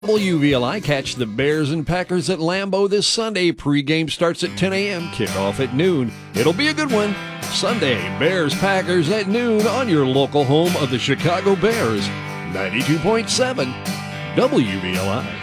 WVLI, catch the Bears and Packers at Lambeau this Sunday. Pre-game starts at 10 a.m., kickoff at noon. It'll be a good one. Sunday, Bears-Packers at noon on your local home of the Chicago Bears. 92.7 WVLI.